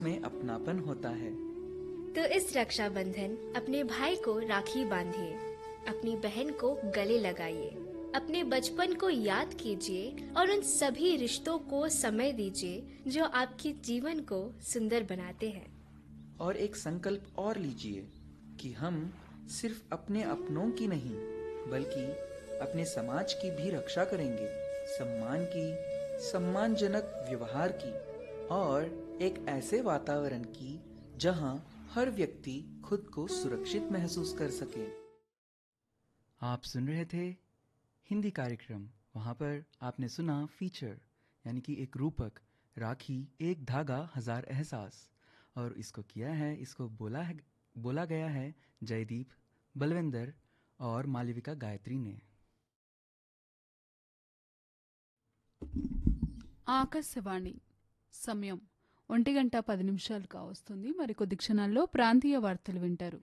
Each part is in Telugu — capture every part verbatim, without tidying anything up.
में अपनापन होता है। तो इस रक्षाबंधन अपने भाई को राखी बांधिए, अपनी बहन को गले लगाइए, अपने बचपन को याद कीजिए और उन सभी रिश्तों को समय दीजिए जो आपके जीवन को सुंदर बनाते हैं। और एक संकल्प और लीजिए कि हम सिर्फ अपने अपनों की नहीं बल्कि अपने समाज की भी रक्षा करेंगे, सम्मान की, सम्मानजनक व्यवहार की और एक ऐसे वातावरण की जहां हर व्यक्ति खुद को सुरक्षित महसूस कर सके। आप सुन रहे थे हिंदी कार्यक्रम। वहाँ पर आपने सुना फीचर यानी कि एक रूपक, राखी एक धागा हजार एहसास, और इसको किया है, इसको बोला है बोला गया है जयदीप, बलविंदर और मालविका गायत्री ने। ఆకాశవాణి సమయం ఒంటి గంట పది నిమిషాలు కావస్తుంది. మరి కొద్ది క్షణాల్లో ప్రాంతీయ వార్తలు వింటారు.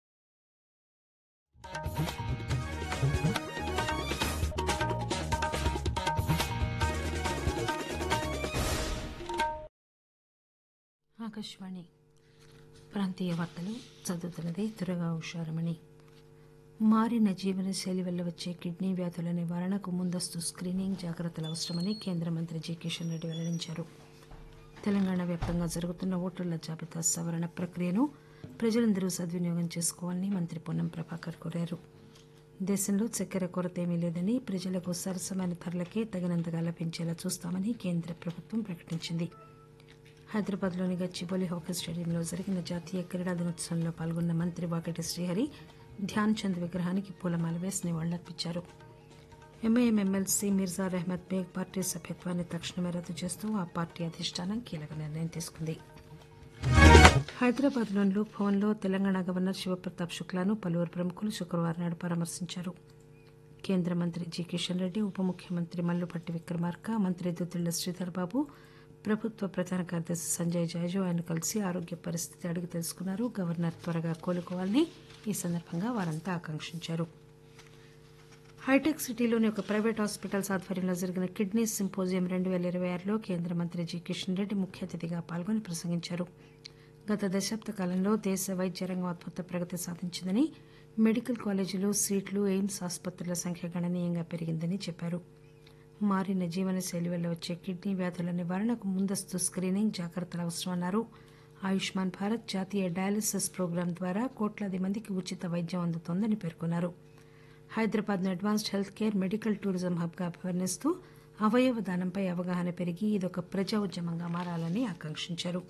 ఆకాశవాణి ప్రాంతీయ వార్తలు చదువుతున్నది దుర్గా ఉషారమణి. మారిన జీవనశైలి వల్ల వచ్చే కిడ్నీ వ్యాధుల నివారణకు ముందస్తు స్క్రీనింగ్ జాగ్రత్తలు అవసరమని కేంద్ర మంత్రి జి కిషన్ రెడ్డి వెల్లడించారు. తెలంగాణ వ్యాప్తంగా జరుగుతున్న ఓటర్ల జాబితా సవరణ ప్రక్రియను ప్రజలందరూ సద్వినియోగం చేసుకోవాలని మంత్రి పొన్నం ప్రభాకర్ కోరారు. దేశంలో చక్కెర కొరత ఏమీ లేదని, ప్రజలకు సరసమైన ధరలకే తగినంతగా లభించేలా చూస్తామని కేంద్ర ప్రభుత్వం ప్రకటించింది. హైదరాబాద్లోని గచ్చిబౌలి హాకీ స్టేడియంలో జరిగిన జాతీయ క్రీడా దినోత్సవంలో పాల్గొన్న మంత్రి వాకటి శ్రీహరి ధ్యాన్ చంద్ విగ్రహానికి పూలమాల వేసి నివాళులర్పించారు. MIM MLC Mirza Rahmat Baig party సభ్యత్వాన్ని తక్షణమే రద్దు చేస్తూ ఆ పార్టీ అధిష్టానం కీలక నిర్ణయం తీసుకుంది. హైదరాబాద్లోని లోక్ భవన్లో తెలంగాణ గవర్నర్ శివప్రతాప్ శుక్లాను పలువురు ప్రముఖులు శుక్రవారం నాడు పరామర్శించారు. కేంద్ర మంత్రి జి కిషన్ రెడ్డి, ఉప ముఖ్యమంత్రి మల్లుపట్టి విక్రమార్క, మంత్రి దుద్దిళ్ల శ్రీధర్ బాబు, ప్రభుత్వ ప్రధాన కార్యదర్శి సంజయ్ జాజు ఆయన కలిసి ఆరోగ్య పరిస్థితి అడిగి తెలుసుకున్నారు. గవర్నర్ త్వరగా కోలుకోవాలని ఈ సందర్భంగా వారంతా ఆకాంక్షించారు. హైటెక్ సిటీలోని ఒక ప్రైవేట్ హాస్పిటల్స్ ఆధ్వర్యంలో జరిగిన కిడ్నీ సింపోజియం రెండు వేల ఇరవై ఆరులో కేంద్ర మంత్రి జి కిషన్ రెడ్డి ముఖ్య అతిథిగా పాల్గొని ప్రసంగించారు. గత దశాబ్ద కాలంలో దేశ వైద్య రంగం అద్భుత ప్రగతి సాధించిందని, మెడికల్ కాలేజీలు, సీట్లు, ఎయిమ్స్ ఆసుపత్రుల సంఖ్య గణనీయంగా పెరిగిందని చెప్పారు. మారిన జీవనశైలి వల్ల వచ్చే కిడ్నీ వ్యాధుల నివారణకు ముందస్తు స్క్రీనింగ్ జాగ్రత్తలు అవసరమన్నారు. ఆయుష్మాన్ భారత్ జాతీయ డయాలసిస్ ప్రోగ్రాం ద్వారా కోట్లాది మందికి ఉచిత వైద్యం అందుతోందని పేర్కొన్నారు. హైదరాబాద్ను advanced health care, medical tourism హబ్గా అభివర్ణిస్తూ అవయవ దానంపై అవగాహన పెరిగి ఇదొక ప్రజా ఉద్యమంగా మారాలని ఆకాంక్షించారు.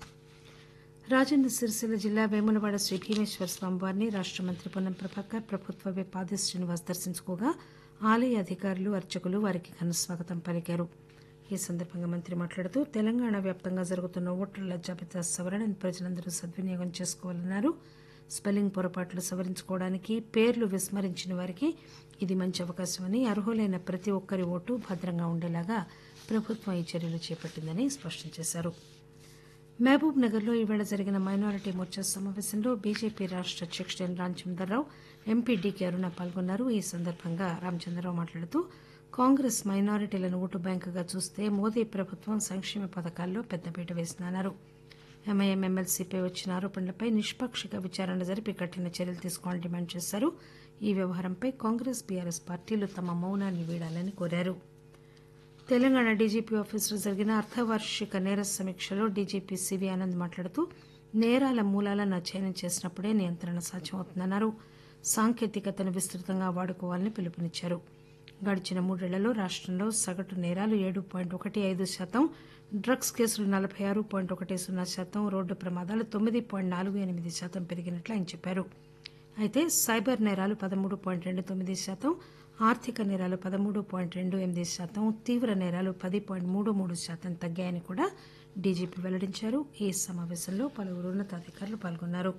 రాజన్న సిరిసిల్ల జిల్లా వేములవాడ శ్రీ భీమేశ్వర స్వామివారిని రాష్ట మంత్రి పొన్నం ప్రభాకర్, ప్రభుత్వ విప్ ఆది శ్రీనివాస్ దర్శించుకోగా ఆలయ అధికారులు, అర్చకులు వారికి ఘన స్వాగతం పలికారు. ఈ సందర్భంగా మంత్రి మాట్లాడుతూ తెలంగాణ వ్యాప్తంగా జరుగుతున్న ఓటర్ల జాబితా సవరణను ప్రజలందరూ సద్వినియోగం చేసుకోవాలన్నారు. స్పెల్లింగ్ పొరపాట్లు సవరించుకోవడానికి, పేర్లు విస్మరించిన వారికి ఇది మంచి అవకాశమని, అర్హులైన ప్రతి ఒక్కరి ఓటు భద్రంగా ఉండేలాగా ప్రభుత్వం ఈ చర్యలు చేపట్టిందని స్పష్టం చేశారు. మహబూబ్ నగర్లో ఈవేళ జరిగిన మైనారిటీ మోర్చా సమావేశంలో బీజేపీ రాష్ట అధ్యక్షుడు ఎన్ రామచంద్రరావు, ఎంపీ డీకే అరుణ పాల్గొన్నారు. ఈ సందర్భంగా రామచంద్రరావు మాట్లాడుతూ కాంగ్రెస్ మైనారిటీలను ఓటు బ్యాంకుగా చూస్తే మోదీ ప్రభుత్వం సంక్షేమ పథకాల్లో పెద్దపీట వేసిందన్నారు. ఎంఐఎం ఎమ్మెల్సీపై వచ్చిన ఆరోపణలపై నిష్పాక్షిక విచారణ జరిపి కఠిన చర్యలు తీసుకోవాలని డిమాండ్ చేశారు. ఈ వ్యవహారంపై కాంగ్రెస్, బీఆర్ఎస్ పార్టీలు తమ మౌనాన్ని వీడాలని కోరారు. తెలంగాణ డీజీపీ ఆఫీసులో జరిగిన అర్ధవార్షిక నేర సమీక్షలో డీజీపీ సివి ఆనంద్ మాట్లాడుతూ నేరాల మూలాలను అధ్యయనం చేసినప్పుడే నియంత్రణ సాధ్యమవుతుందన్నారు. సాంకేతికతను విస్తృతంగా వాడుకోవాలని పిలుపునిచ్చారు. గడిచిన మూడేళ్లలో రాష్టంలో సగటు నేరాలు ఏడు పాయింట్ ఒకటి ఐదు శాతం, డ్రగ్స్ కేసులు నలభై ఆరు పాయింట్ ఒకటి సున్నా శాతం, రోడ్డు ప్రమాదాలు తొమ్మిది పాయింట్ నాలుగు ఎనిమిది శాతం పెరిగినట్లు ఆయన చెప్పారు. అయితే సైబర్ నేరాలు పదమూడు పాయింట్ రెండు తొమ్మిది శాతం, ఆర్థిక నేరాలు పదమూడు పాయింట్ రెండు ఎనిమిది శాతం, తీవ్ర నేరాలు పది పాయింట్ మూడు మూడు శాతం తగ్గాయని కూడా డీజీపీ వెల్లడించారు. ఈ సమావేశంలో పలువురు ఉన్నతాధికారులు పాల్గొన్నారు.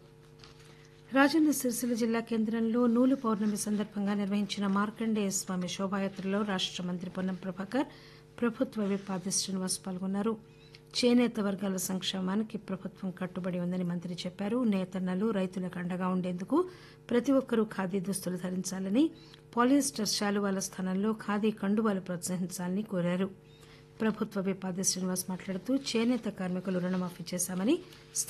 రాజన్న సిరిసిల్ల జిల్లా కేంద్రంలో నూలు పౌర్ణమి సందర్భంగా నిర్వహించిన మార్కండేయ స్వామి శోభాయాత్రలో రాష్ట మంత్రి పొన్నం ప్రభాకర్, ప్రభుత్వ విప్ ఆది శ్రీనివాస్ పాల్గొన్నారు. చేనేత వర్గాల సంక్షేమానికి ప్రభుత్వం కట్టుబడి ఉందని మంత్రి చెప్పారు. నేతన్నలు, రైతులకు అండగా ఉండేందుకు ప్రతి ఒక్కరూ ఖాదీ దుస్తులు ధరించాలని, పాలిస్టర్ శాలువాల స్థానంలో ఖాదీ కండువాలు ప్రోత్సహించాలని కోరారు. ప్రభుత్వ విప్ ఆది శ్రీనివాస్ మాట్లాడుతూ చేనేత కార్మికులు రుణమాఫీ చేశామని